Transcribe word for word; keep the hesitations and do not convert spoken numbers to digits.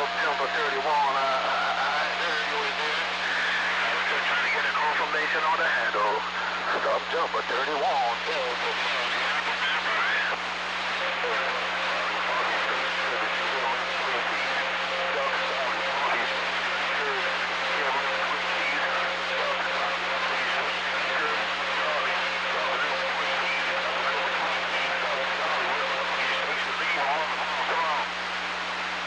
Jumper thirty-one, I, I, I heard you in there. I was just trying to get a confirmation on the handle. Stop Jumper thirty-one, Delta Charlie.